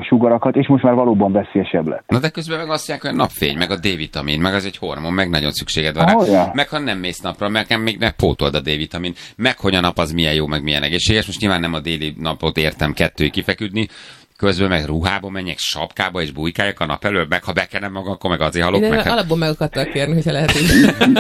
sugarakat, és most már valóban veszélyesebb lett. Na de közben meg azt mondják, hogy a napfény, meg a D-vitamin, meg az egy hormon, meg nagyon szükséged van rá. Meg ha nem mész napra, meg még pótold a D-vitamin, meg hogy a nap az milyen jó, meg milyen egészséges. Most nyilván nem a déli napot értem 2-ig kifeküdni, közben meg ruhába menjek, sapkába és bujkáljak a nap elől, meg ha bekenem magam, akkor meg azért halok meg. Alapból meg akartak kérni, hogyha lehet így.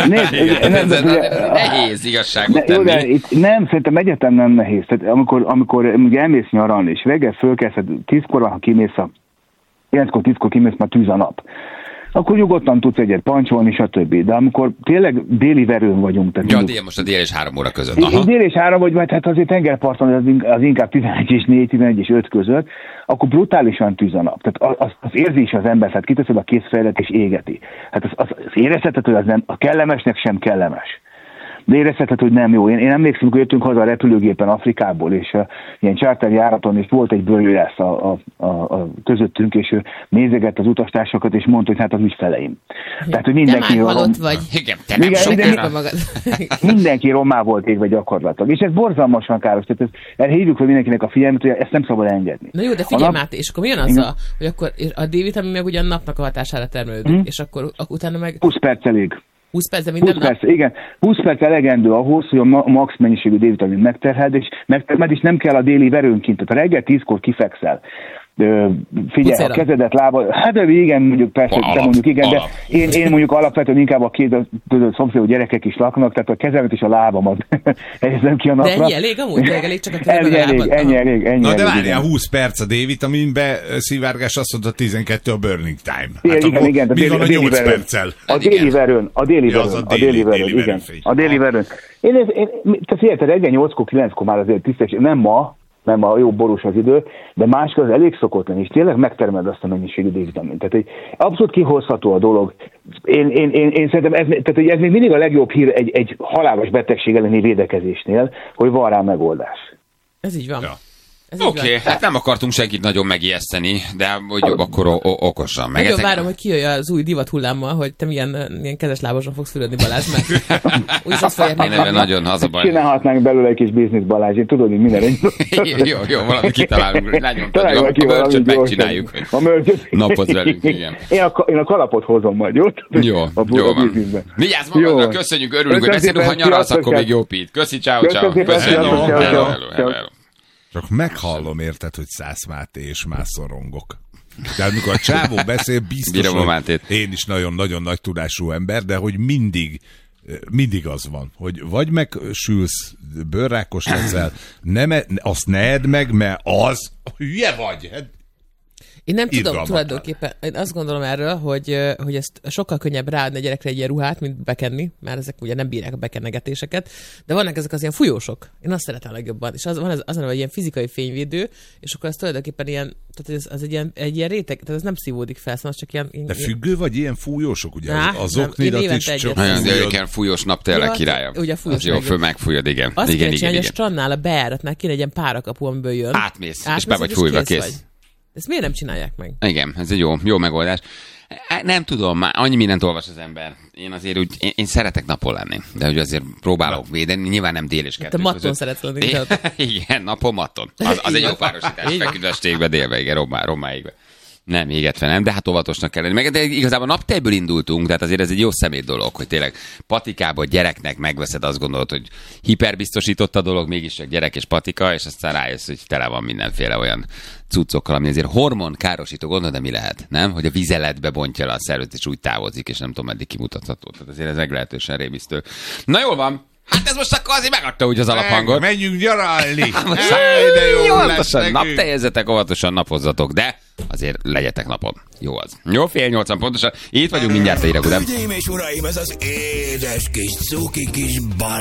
Nehéz igazságot tenni. Nem, szerintem egyáltalán nem nehéz. Tehát amikor elmész nyaralni, és reggel fölkelsz, 10-kor van, ha kimész 9-kor, 10-kor kimész, már tűz a nap. Akkor nyugodtan tudsz egyet pancsolni, stb. De amikor tényleg déli verőn vagyunk... Tehát most a dél és 3 óra között. Dél és 3 vagy, hát azért tengerparton az inkább 11 és 4, 11 és 5 között, akkor brutálisan tűz a nap. Tehát az érzi is az ember, tehát kiteszed a kézfejedet és égeti. Hát az érezhető, hogy az nem, a kellemesnek sem kellemes. De érezhetett, hogy nem jó. Én emlékszem, hogy jöttünk haza a repülőgépen Afrikából, és ilyen charterjáraton, és volt egy bőrjörász a közöttünk, és ő nézegett az utastársakat, és mondta, hogy hát az ügyfeleim. Tehát, hogy mindenki vagy. Mindenki rommá volt égve gyakorlatilag. És ez borzalmasan káros. Tehát erre hívjuk fel mindenkinek a figyelmet, hogy ezt nem szabad engedni. Na jó, de figyelj Máté, és akkor mi jön azzal, hogy akkor a D-vitamin meg ugyan napnak a hatására termelődik, és akkor utána meg... 20 perc elég. 20 perc, de minden 20 perc, igen. 20 perc elegendő ahhoz, hogy a max mennyiségű D-vitamin megterheld, és nem kell a déli verőn kint. Tehát a reggel 10-kor kifekszel. Figyelj, a kezedet, lábad, hát igen, mondjuk persze, te mondjuk igen, de én mondjuk alapvetően inkább a két szomszédú gyerekek is laknak, tehát a kezemet és a lábamat helyezem ki a napra. De ennyi elég amúgy? Elég csak a kezemet a lábad? Ennyi elég. Na de várjál, 20 perc a D-vitaminbe, szivárgás azt mondta 12 a burning time. Hát igen, mi van a 8 perccel? A déli verőn. A déli verőn. Tehát reggel 8-kor, 9-kor már azért tisztes, nem a jó borús az idő, de máskor az elég szokott lenni, és tényleg megtermed azt a mennyiségű D-vitamint. Tehát abszolút kihozható a dolog. Én szerintem ez még mindig a legjobb hír egy halálos betegség elleni védekezésnél, hogy van rá megoldás. Ez így van. Ja. Oké, hát nem akartunk senkit nagyon megijeszteni, de hogy jobb akkor okosan. Nagyon várom, hogy kijöjjön az új divat hullámmal, hogy te milyen kezes lábason fogsz fürödni, Balázs, mert úgyis azt fogják megkapni. Nagyon hazabaj. Csinálhatnánk belőle egy kis biznisz, Balázs, én tudod, hogy minden Jó, valamit kitalálunk. A mörcsöt megcsináljuk, hogy napot velünk, igen. Én a kalapot hozom majd, jó? Jó van. Vigyázz magadra, köszönjük, örülünk, hogy beszélünk, ha nyaralsz, akkor még jó Pít. Köszi, ciao. Hello. Csak meghallom, érted, hogy Szász Máté és más szorongok. De amikor a csávó beszél, biztos, hogy én is nagyon-nagyon nagy tudású ember, de hogy mindig az van, hogy vagy megsülsz, bőrrákos leszel, azt ne edd meg, mert az hülye vagy. Én nem tudom tulajdonképpen, én azt gondolom erről, hogy ezt sokkal könnyebb ráadni a gyerekre egy ilyen ruhát, mint bekenni, mert ezek ugye nem bírják a bekennegetéseket, de vannak ezek az ilyen fújósok. Én azt szeretem legjobban, és az a neve, hogy ilyen fizikai fényvédő, és akkor az tulajdonképpen ilyen, tehát az egy ilyen réteg, tehát ez nem szívódik fel, szóval csak ilyen... De függő vagy ilyen fújósok, ugye? Azoknidat is csak... Nagyon ilyen fújós nap tényleg királya. Ugye fújós jó, föl megfújod, igen. Azt kell csinálni, hogy a strandnál a bejáratnál kéne egy ilyen párakapu, amiből jön. Átmész és be vagy fújva, kész. Ezt miért nem csinálják meg? Igen, ez egy jó megoldás. Nem tudom, már annyi mindent olvas az ember. Én azért úgy, én szeretek napon lenni, de hogy azért próbálok védeni, nyilván nem dél és kettő között. Te matton szeretsz lenni. Igen, napon matton. Az egy jó párosítás. Feküdvességbe, délbe, igen, rommáigbe. Nem, égetve nem, de hát óvatosnak kell lenni. De igazából naptejből indultunk, tehát azért ez egy jó szemét dolog, hogy tényleg patikából gyereknek megveszed, azt gondolod, hogy hiperbiztosított a dolog, mégis csak gyerek és patika, és aztán rájössz, hogy tele van mindenféle olyan cuccokkal, ami azért hormonkárosító, gondolod, de mi lehet, nem? Hogy a vizeletbe bontja le a szervezet, és úgy távozik, és nem tudom, meddig kimutatható. Tehát azért ez meglehetősen rémisztő. Na jól van. Hát ez most akkor azért megadta úgy az alaphangot. Menjünk nyaralni! De jó óvatosan napteljezetek, óvatosan napozzatok, de azért legyetek napon. Jó az. Jó, 7:30 pontosan. Itt vagyunk mindjárt a hírek után. Hölgyeim és uraim, ez az édes kis cuki kis bal.